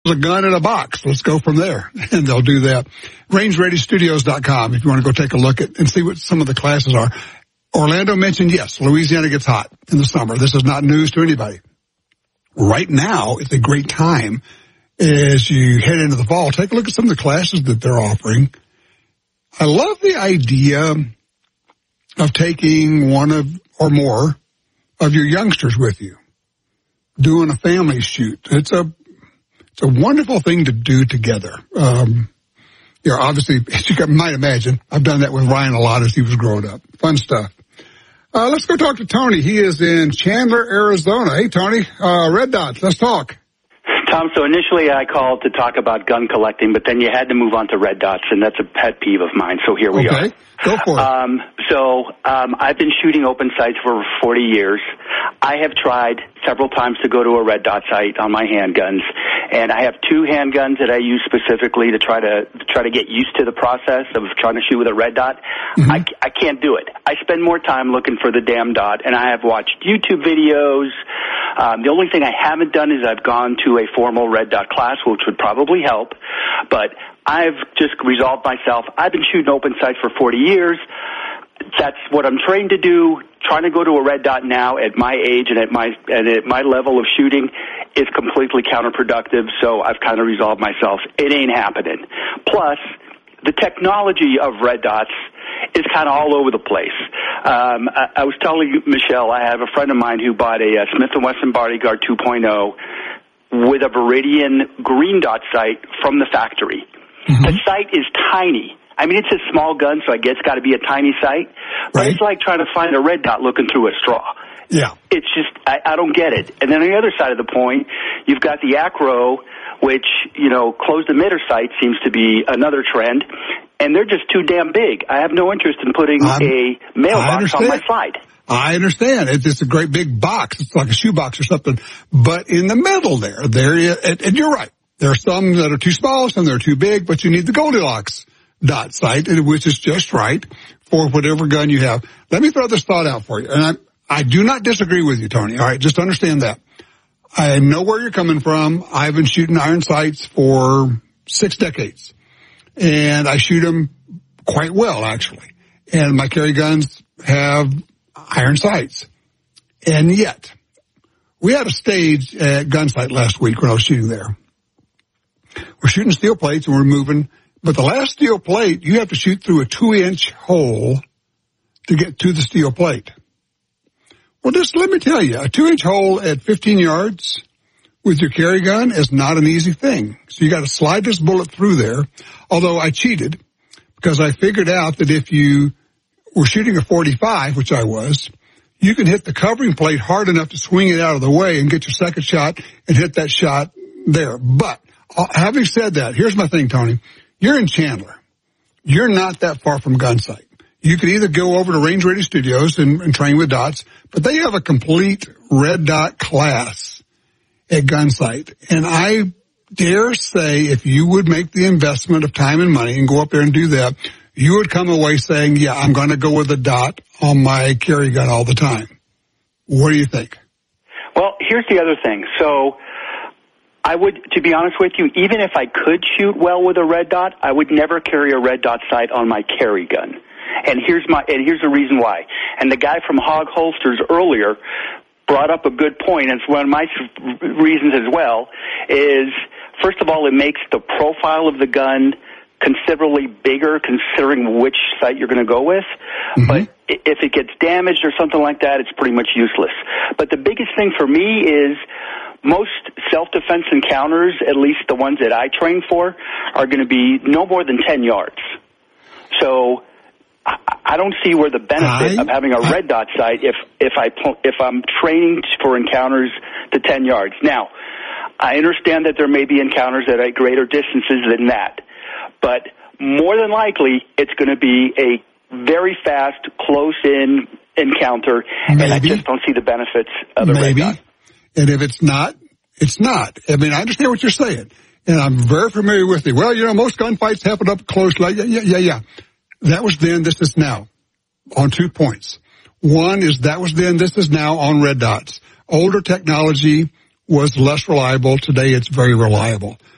a gun in a box. Let's go from there. And they'll do that. RangeReadyStudios.com if you want to go take a look at and see what some of the classes are. Orlando mentioned, yes, Louisiana gets hot in the summer. This is not news to anybody. Right now, it's a great time as you head into the fall. Take a look at some of the classes that they're offering. I love the idea of taking one of or more of your youngsters with you, doing a family shoot. It's a wonderful thing to do together. Obviously, as you might imagine, I've done that with Ryan a lot as he was growing up. Fun stuff. Let's go talk to Tony. He is in Chandler, Arizona. Hey, Tony, Red Dots, let's talk. Tom, so initially I called to talk about gun collecting, but then you had to move on to red dots, and that's a pet peeve of mine, so here we are. Okay, go for it. I've been shooting open sights for 40 years. I have tried several times to go to a red dot site on my handguns, and I have 2 handguns that I use specifically to try to get used to the process of trying to shoot with a red dot. Mm-hmm. I can't do it. I spend more time looking for the damn dot, and I have watched YouTube videos. The only thing I haven't done is I've gone to a formal red dot class, which would probably help, but I've just resolved myself. I've been shooting open sights for 40 years. That's what I'm trained to do. Trying to go to a red dot now at my age and at my level of shooting is completely counterproductive, so I've kind of resolved myself. It ain't happening. Plus, the technology of red dots is kind of all over the place. I was telling Michelle, I have a friend of mine who bought a Smith & Wesson Bodyguard 2.0 with a Viridian green dot sight from the factory. Mm-hmm. The sight is tiny. I mean, it's a small gun, so I guess it's got to be a tiny sight. But It's like trying to find a red dot looking through a straw. Yeah. It's just, I don't get it. And then on the other side of the point, you've got the Acro, which, closed emitter sight seems to be another trend. And they're just too damn big. I have no interest in putting a mailbox on my side. I understand. It's a great big box. It's like a shoebox or something. But in the middle there and you're right. There are some that are too small, some that are too big, but you need the Goldilocks dot sight, which is just right for whatever gun you have. Let me throw this thought out for you. And I do not disagree with you, Tony. All right, just understand that. I know where you're coming from. I've been shooting iron sights for 6 decades. And I shoot them quite well, actually. And my carry guns have iron sights. And yet, we had a stage at Gunsight last week when I was shooting there. We're shooting steel plates and we're moving. But the last steel plate, you have to shoot through a 2-inch hole to get to the steel plate. Well, just let me tell you, a 2-inch hole at 15 yards with your carry gun is not an easy thing. So you got to slide this bullet through there. Although I cheated because I figured out that if you were shooting a 45, which I was, you can hit the covering plate hard enough to swing it out of the way and get your second shot and hit that shot there. But having said that, here's my thing, Tony. You're in Chandler. You're not that far from Gunsight. You could either go over to Range Ready Studios and train with dots, but they have a complete red dot class at Gunsight. And I dare say if you would make the investment of time and money and go up there and do that, you would come away saying, yeah, I'm going to go with a dot on my carry gun all the time. What do you think? Well, here's the other thing. So I would, to be honest with you, even if I could shoot well with a red dot, I would never carry a red dot sight on my carry gun. And here's the reason why. And the guy from Hog Holsters earlier brought up a good point, and it's one of my reasons as well, is, first of all, it makes the profile of the gun considerably bigger considering which sight you're going to go with. Mm-hmm. But if it gets damaged or something like that, it's pretty much useless. But the biggest thing for me is most self-defense encounters, at least the ones that I train for, are going to be no more than 10 yards. So I don't see where the benefit of having a red dot sight if I'm training for encounters to 10 yards. Now, I understand that there may be encounters that are at greater distances than that, but more than likely it's going to be a very fast, close-in encounter, and I just don't see the benefits of the red dot. And if it's not, it's not. I mean, I understand what you're saying, and I'm very familiar with it. Well, most gunfights happen up close. Like, yeah. That was then, this is now, on 2 points. One is that was then, this is now on red dots. Older technology was less reliable. Today it's very reliable.